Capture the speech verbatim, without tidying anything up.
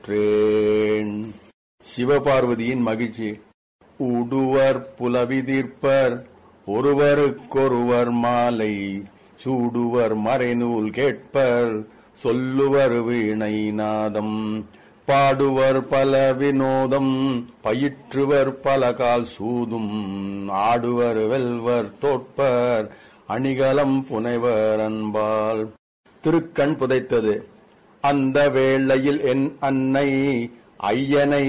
ட்ரேன். சிவபார்வதியின் மகிழ்ச்சி. உடுவர் புலவிதிர்ப்பர் ஒருவருக்கொருவர் மாலை சூடுவர் மறைநூல் கேட்பர் சொல்லுவர் வீணை நாதம் பாடுவர் பல வினோதம் பயிற்றுவர் பலகால் சூதும் ஆடுவர் வெல்வர் தோற்பர் அணிகலம் புனைவர் அன்பால். திருக்கண் புதைத்தது. அந்த வேளையில் என் அன்னை ஐயனை